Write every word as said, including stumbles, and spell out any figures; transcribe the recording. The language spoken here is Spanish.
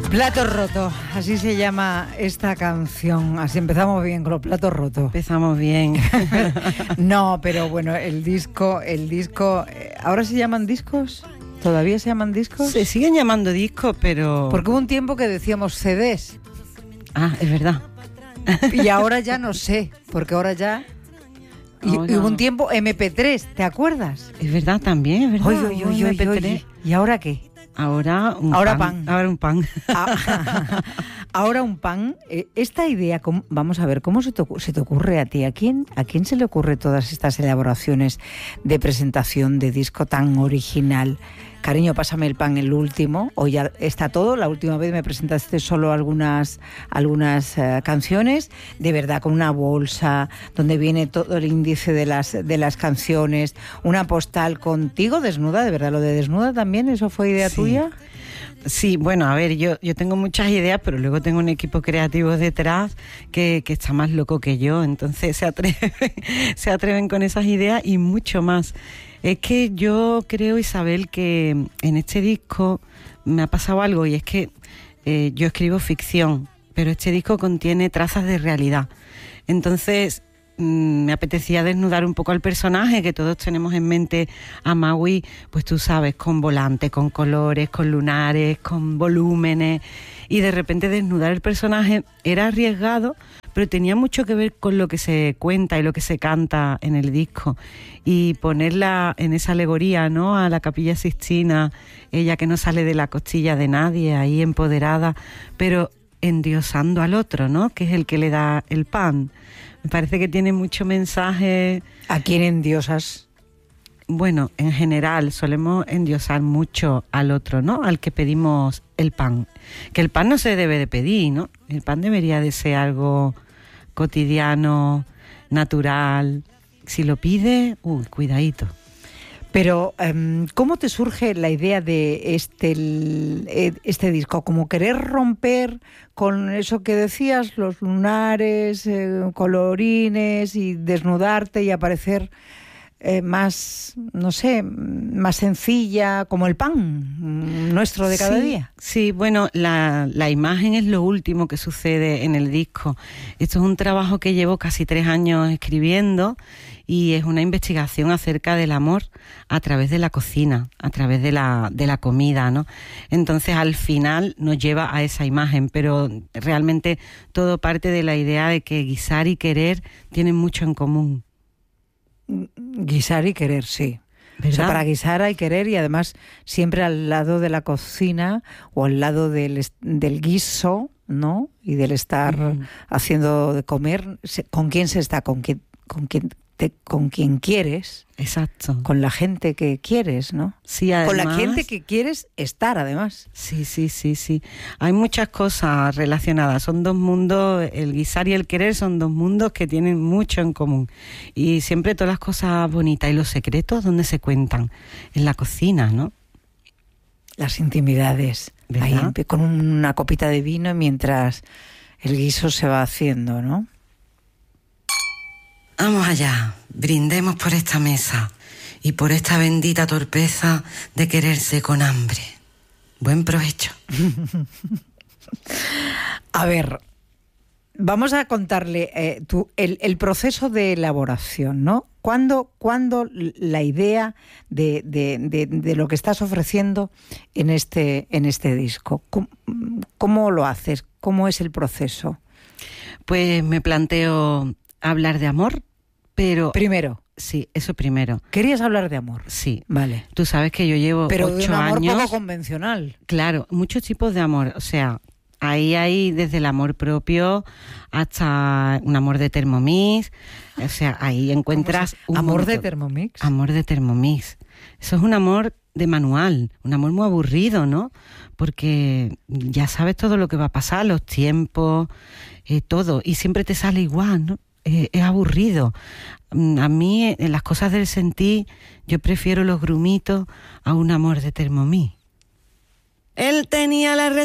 Plato roto, así se llama esta canción. Así empezamos bien con los platos rotos. Empezamos bien. No, pero bueno, el disco, el disco, ¿ahora se llaman discos? ¿Todavía se llaman discos? Se siguen llamando discos, pero... Porque hubo un tiempo que decíamos C Ds. Ah, es verdad. Y ahora ya no sé, porque ahora ya... Y, Ahora... y hubo un tiempo eme pe tres, ¿te acuerdas? Es verdad también, es verdad. Oye, oye, oye, oye, oye. ¿Y ahora qué? Ahora un ahora pan. pan. Ahora un pan. Ah, ahora un pan. Eh, esta idea, ¿cómo, vamos a ver, ¿cómo se te, se te ocurre a ti? ¿A quién, ¿A quién se le ocurre todas estas elaboraciones de presentación de disco tan original? Cariño, pásame el pan, el último. Hoy ya está todo. La última vez me presentaste solo algunas, algunas uh, canciones. De verdad, con una bolsa donde viene todo el índice de las, de las canciones. Una postal contigo desnuda. De verdad, lo de desnuda también, ¿eso fue idea sí. tuya? Sí, bueno, a ver, yo, yo tengo muchas ideas, pero luego tengo un equipo creativo detrás que, que está más loco que yo. Entonces se atreven, se atreven con esas ideas y mucho más. Es que yo creo, Isabel, que en este disco me ha pasado algo, y es que eh, yo escribo ficción, pero este disco contiene trazas de realidad. Entonces mmm, me apetecía desnudar un poco al personaje, que todos tenemos en mente a Maui, pues tú sabes, con volante, con colores, con lunares, con volúmenes, y de repente desnudar el personaje era arriesgado, pero tenía mucho que ver con lo que se cuenta y lo que se canta en el disco, y ponerla en esa alegoría, ¿no?, a la Capilla Sixtina, ella que no sale de la costilla de nadie, ahí empoderada, pero endiosando al otro, ¿no?, que es el que le da el pan. Me parece que tiene mucho mensaje. ¿A quién endiosas? Bueno, en general solemos endiosar mucho al otro, ¿no?, al que pedimos el pan. Que el pan no se debe de pedir, ¿no? El pan debería de ser algo cotidiano, natural. Si lo pide, uy, cuidadito. Pero, ¿cómo te surge la idea de este, este disco? ¿Como querer romper con eso que decías, los lunares, eh, colorines, y desnudarte y aparecer eh, más, no sé, más sencilla, como el pan nuestro de cada sí, día? Sí, bueno, la, la imagen es lo último que sucede en el disco. Esto es un trabajo que llevo casi tres años escribiendo, y es una investigación acerca del amor a través de la cocina, a través de la, de la comida, ¿no? Entonces, al final nos lleva a esa imagen, pero realmente todo parte de la idea de que guisar y querer tienen mucho en común. Guisar y querer, sí. ¿Verdad? O sea, para guisar hay querer, y además siempre al lado de la cocina o al lado del, del guiso, ¿no? Y del estar uh-huh. haciendo de comer, ¿con quién se está? ¿Con quién? ¿Con quién? Te, con quien quieres, exacto, con la gente que quieres, ¿no? Sí, además, con la gente que quieres estar, además. Sí, sí, sí, sí. Hay muchas cosas relacionadas. Son dos mundos, el guisar y el querer son dos mundos que tienen mucho en común. Y siempre todas las cosas bonitas y los secretos, ¿dónde se cuentan? En la cocina, ¿no? Las intimidades. Ahí, con una copita de vino mientras el guiso se va haciendo, ¿no? Vamos allá, brindemos por esta mesa y por esta bendita torpeza de quererse con hambre. Buen provecho. A ver, vamos a contarle eh, tu, el, el proceso de elaboración, ¿no? ¿Cuándo, cuándo la idea de, de, de, de lo que estás ofreciendo en este, en este disco? ¿Cómo, ¿Cómo lo haces? ¿Cómo es el proceso? Pues me planteo hablar de amor, pero... Primero. Sí, eso primero. ¿Querías hablar de amor? Sí. Vale. Tú sabes que yo llevo pero ocho años... Pero de un amor años, poco convencional. Claro, muchos tipos de amor. O sea, ahí hay desde el amor propio hasta un amor de Thermomix. O sea, ahí encuentras... un ¿Amor montón. de Thermomix? Amor de Thermomix. Eso es un amor de manual, un amor muy aburrido, ¿no? Porque ya sabes todo lo que va a pasar, los tiempos, eh, todo. Y siempre te sale igual, ¿no? Es aburrido. A mí, en las cosas del sentir, yo prefiero los grumitos a un amor de Thermomix. Él tenía la